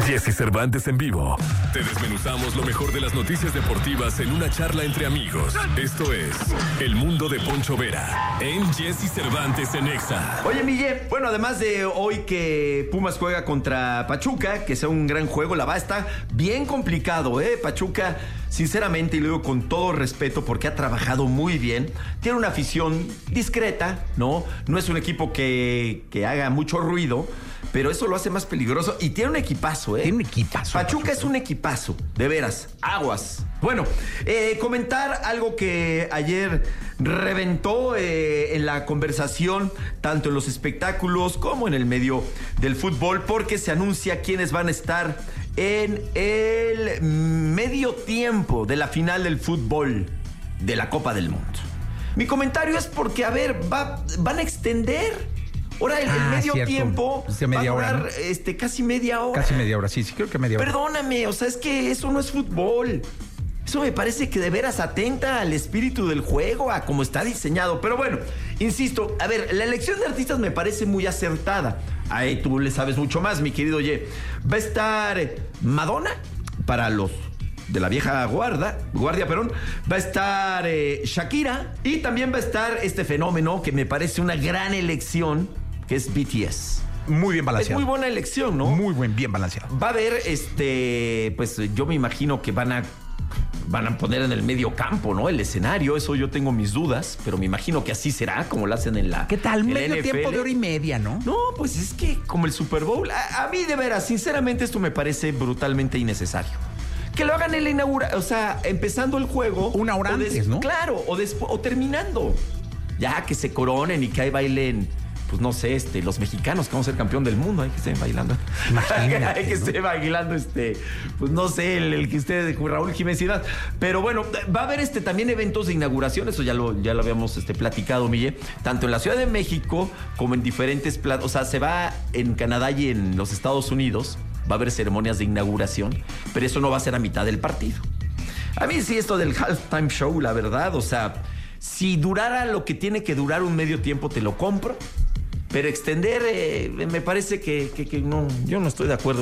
Jesse Cervantes en vivo. Te desmenuzamos lo mejor de las noticias deportivas en una charla entre amigos. Esto es El Mundo de Poncho Vera en Jesse Cervantes en Exa. Oye, Miguel, bueno, además de hoy que Pumas juega contra Pachuca, que sea un gran juego, la va a estar bien complicado, Pachuca, sinceramente, y lo digo con todo respeto porque ha trabajado muy bien. Tiene una afición discreta, ¿no? No es un equipo que haga mucho ruido, pero eso lo hace más peligroso. Y tiene un equipazo, Tiene un equipazo. Pachuca es un equipazo, de veras, aguas. Bueno, comentar algo que ayer reventó en la conversación, tanto en los espectáculos como en el medio del fútbol, porque se anuncia quiénes van a estar en el medio tiempo de la final del fútbol de la Copa del Mundo. Mi comentario es porque, a ver, van a extender. Ahora el medio cierto. tiempo Media va a durar hora, ¿no? Casi media hora. Casi media hora, sí, creo que media hora. Perdóname, o sea, es que eso no es fútbol. Eso me parece que de veras atenta al espíritu del juego, a cómo está diseñado. Pero bueno, insisto, a ver, la elección de artistas me parece muy acertada. Ahí tú le sabes mucho más, mi querido Ye. Va a estar Madonna, para los de la vieja guardia, va a estar Shakira, y también va a estar este fenómeno que me parece una gran elección, que es BTS. Muy bien balanceado. Es muy buena elección, ¿no? Muy bien balanceado. Va a haber, pues yo me imagino que van a poner en el medio campo, ¿no? El escenario, eso yo tengo mis dudas, pero me imagino que así será, como lo hacen en la ¿Qué tal? Medio NFL. tiempo de hora y media, ¿no? No, pues es que como el Super Bowl, a mí de veras, sinceramente esto me parece brutalmente innecesario. Que lo hagan en la inauguración, o sea, empezando el juego. Una hora antes, ¿no? Claro, o terminando. Ya que se coronen y que ahí bailen, pues no sé, los mexicanos que vamos a ser campeón del mundo, hay que estén bailando. Imagínate, hay que estén bailando, pues no sé, el que esté de Raúl Jiménez y demás. Pero bueno, va a haber también eventos de inauguración, eso ya lo habíamos platicado, Mille, tanto en la Ciudad de México como en diferentes o sea, se va en Canadá y en los Estados Unidos, va a haber ceremonias de inauguración, pero eso no va a ser a mitad del partido. A mí sí esto del halftime show, la verdad, o sea, si durara lo que tiene que durar un medio tiempo, te lo compro. Pero extender, me parece que no, yo no estoy de acuerdo.